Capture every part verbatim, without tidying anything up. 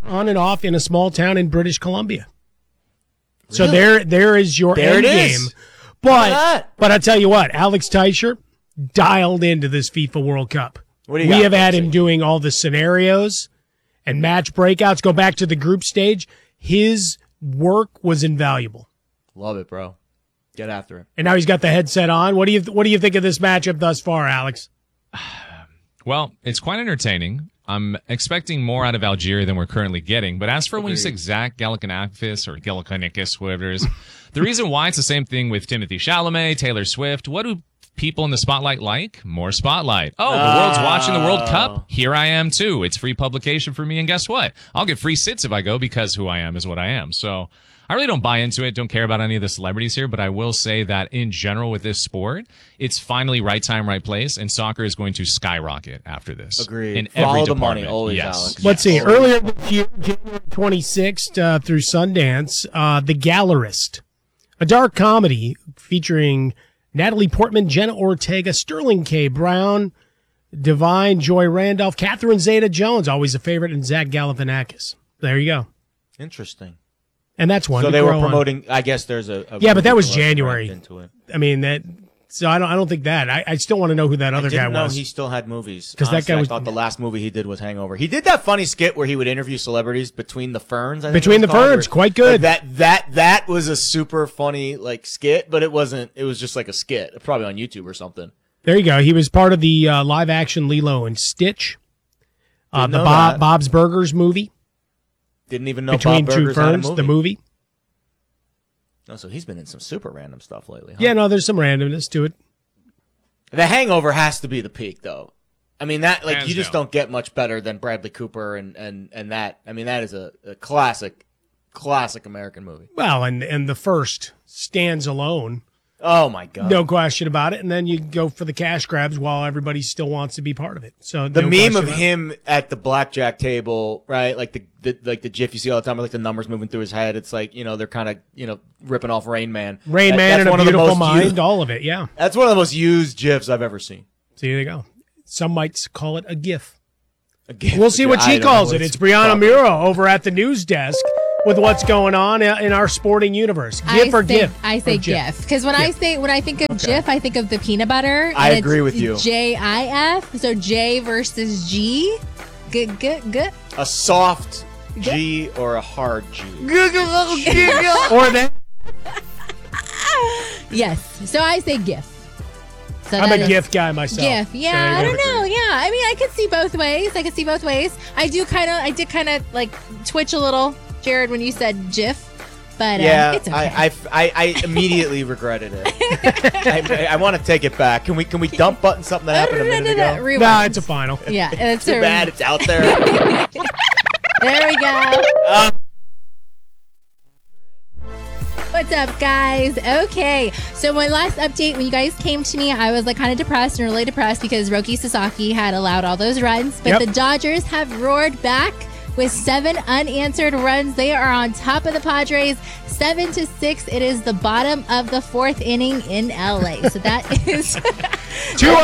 on and off in a small town in British Columbia. Really? So there, there is your there end it game. Is. But, but I tell you what, Alex Teicher dialed into this FIFA World Cup. What do you we got, have had Lindsay? him doing all the scenarios and match breakouts. Go back to the group stage. His work was invaluable. Love it, bro. Get after it. And now he's got the headset on. What do you What do you think of this matchup thus far, Alex? Well, it's quite entertaining. I'm expecting more out of Algeria than we're currently getting. But as for when you say Zach Galifianakis or Galifianakis, whatever it is, the reason why it's the same thing with Timothy Chalamet, Taylor Swift. What do people in the spotlight like? More spotlight. Oh, the world's watching the World Cup. Here I am too. It's free publication for me. And guess what? I'll get free sits if I go because who I am is what I am. So I really don't buy into it. Don't care about any of the celebrities here, but I will say that in general with this sport, it's finally right time, right place, and soccer is going to skyrocket after this. Agreed. In Follow every the department. money, always, yes. Alex. Let's Yes. see. Earlier this year, January twenty-sixth uh, through Sundance, uh, The Gallerist, a dark comedy featuring Natalie Portman, Jenna Ortega, Sterling K. Brown, Divine, Joy Randolph, Catherine Zeta-Jones, always a favorite, and Zach Galifianakis. There you go. Interesting. And that's one. So to they were grow on. promoting. I guess there's a, a Yeah, but that was movie January. into it. I mean that. So I don't. I don't think that. I, I still want to know who that other I didn't guy know was. he still had movies. 'Cause that Honestly, guy was- I thought the last movie he did was Hangover. He did that funny skit where he would interview celebrities between the ferns. I think Between it was the called, Ferns, where- quite good. like that that that was a super funny like skit, but it wasn't. It was just like a skit, probably on YouTube or something. There you go. He was part of the uh, live action Lilo and Stitch, uh, Didn't the know Bob, that. Bob's Burgers movie. Didn't even know Between Bob Two Burgers had a Ferns, movie. the movie. Oh, so he's been in some super random stuff lately. Huh? Yeah, no, there's some randomness to it. The Hangover has to be the peak, though. I mean that like Hands you just down. don't get much better than Bradley Cooper and and and that. I mean that is a, a classic, classic American movie. Well, and and the first stands alone, Oh my god. no question about it. And then you go for the cash grabs while everybody still wants to be part of it. So The no meme question of about it. him at the blackjack table, right? Like the, the like the GIF you see all the time, like the numbers moving through his head. It's like you know they're kind of you know ripping off Rain Man. Rain That- Man that's and a one of the Beautiful most Mind, used- all of it. Yeah. That's one of the most used GIFs I've ever seen. So there you go. Some might call it a GIF. A GIF. We'll see what I she don't know calls what it. It's Brianna probably- Muro over at the news desk with what's going on in our sporting universe. GIF I or say, GIF? I say Or GIF? GIF because when I GIF. say when I think of GIF, I think of the peanut butter. and I it's agree with you. J I F. So J versus G. Good, good, good. A soft G or a hard G. Or that. Yes. So I say GIF. So I'm that a is- GIF guy myself. GIF. So Yeah, there I you don't go. know. Yeah, I mean, I could see both ways. I could see both ways. I do kind of, I did kind of like twitch a little, Jared, when you said GIF, but uh, Yeah, it's okay. I, I, I, I immediately regretted it. I, I, I want to take it back. Can we can we dump button something that happened a minute ago? Rewind. Nah, it's a final. Yeah, it's Too a, bad it's out there. There we go. Uh, What's up, guys? Okay, so my last update, when you guys came to me, I was like kind of depressed and really depressed because Roki Sasaki had allowed all those runs, but Yep. the Dodgers have roared back with seven unanswered runs. They are on top of the Padres, seven to six. It is the bottom of the fourth inning in L A. So that is Two.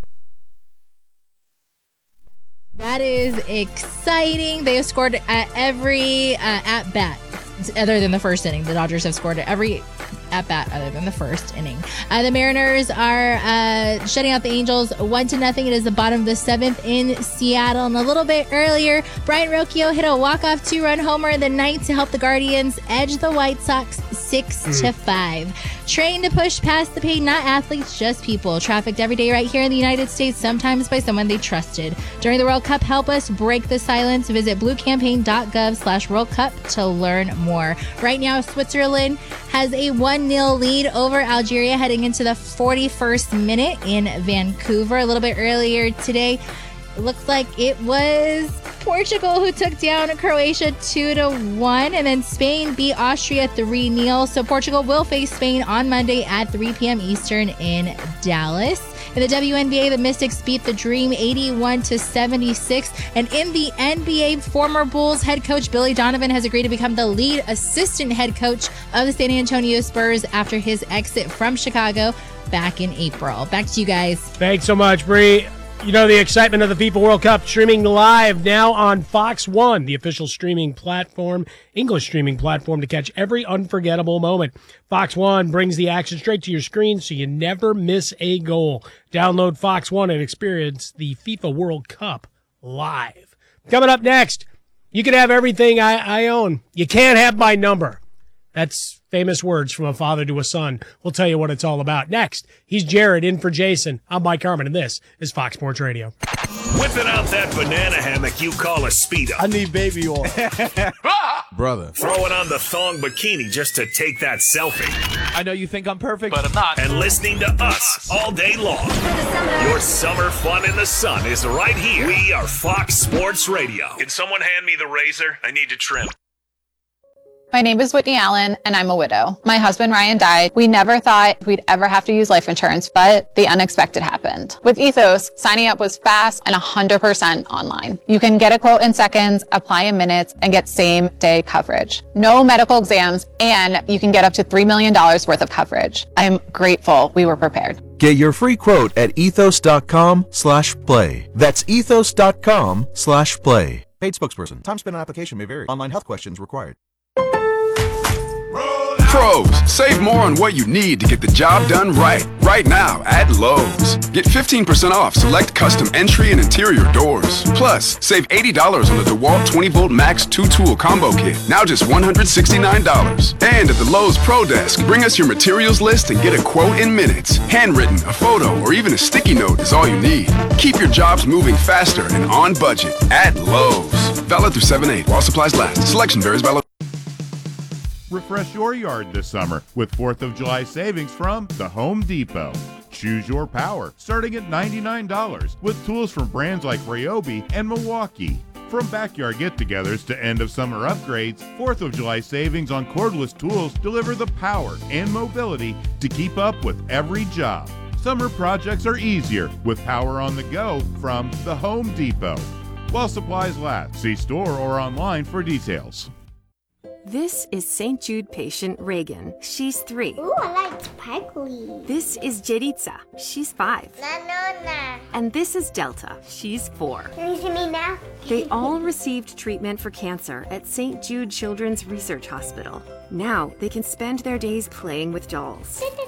that is exciting. They have scored at every uh, at bat. Other than the first inning, the Dodgers have scored at every at bat other than the first inning. Uh, the Mariners are uh, shutting out the Angels one to nothing. It is the bottom of the seventh in Seattle. And a little bit earlier, Brian Rocchio hit a walk-off two-run homer in the ninth to help the Guardians edge the White Sox six to five. Trained to push past the pain, not athletes, just people. Trafficked every day right here in the United States, sometimes by someone they trusted. During the World Cup, help us break the silence. Visit bluecampaign.gov slash World Cup to learn more. Right now, Switzerland has a one nil lead over Algeria heading into the forty-first minute in Vancouver. A little bit earlier today, it looks like it was Portugal who took down Croatia two to one, and then Spain beat Austria three nil. So Portugal will face Spain on Monday at three p.m. Eastern in Dallas. In the W N B A, the Mystics beat the Dream eighty-one to seventy-six. And in the N B A, former Bulls head coach Billy Donovan has agreed to become the lead assistant head coach of the San Antonio Spurs after his exit from Chicago back in April. Back to you guys. Thanks so much, Bree. You know the excitement of the FIFA World Cup streaming live now on Fox One, the official streaming platform, English streaming platform to catch every unforgettable moment. Fox One brings the action straight to your screen so you never miss a goal. Download Fox One and experience the FIFA World Cup live. Coming up next, you can have everything I, I own. You can't have my number. That's famous words from a father to a son. We'll tell you what it's all about. Next, he's Jared in for Jason. I'm Mike Harmon, and this is Fox Sports Radio. Whipping out that banana hammock you call a Speedo. I need baby oil. Brother. Throwing on the thong bikini just to take that selfie. I know you think I'm perfect, but I'm not. And listening to us all day long. Your summer fun in the sun is right here. We are Fox Sports Radio. Can someone hand me the razor? I need to trim. My name is Whitney Allen, and I'm a widow. My husband, Ryan, died. We never thought we'd ever have to use life insurance, but the unexpected happened. With Ethos, signing up was fast and one hundred percent online. You can get a quote in seconds, apply in minutes, and get same-day coverage. No medical exams, and you can get up to three million dollars worth of coverage. I'm grateful we were prepared. Get your free quote at ethos.com slash play. That's ethos.com slash play. Paid spokesperson. Time spent on application may vary. Online health questions required. Pros, save more on what you need to get the job done right. Right now at Lowe's. Get fifteen percent off select custom entry and interior doors. Plus, save eighty dollars on the DeWalt twenty volt Max two tool combo kit. Now just one hundred sixty-nine dollars. And at the Lowe's Pro Desk, bring us your materials list and get a quote in minutes. Handwritten, a photo, or even a sticky note is all you need. Keep your jobs moving faster and on budget at Lowe's. Valid through seven eight while supplies last. Selection varies by location. Refresh your yard this summer with fourth of July savings from The Home Depot. Choose your power, starting at ninety-nine dollars, with tools from brands like Ryobi and Milwaukee. From backyard get-togethers to end-of-summer upgrades, fourth of July savings on cordless tools deliver the power and mobility to keep up with every job. Summer projects are easier with power on the go from The Home Depot. While supplies last, see store or online for details. This is Saint Jude patient Reagan. She's three. Ooh, I like sparkly. This is Jeritza. She's five. Nanona. And this is Delta. She's four. Can you see me now? They all received treatment for cancer at Saint Jude Children's Research Hospital. Now they can spend their days playing with dolls.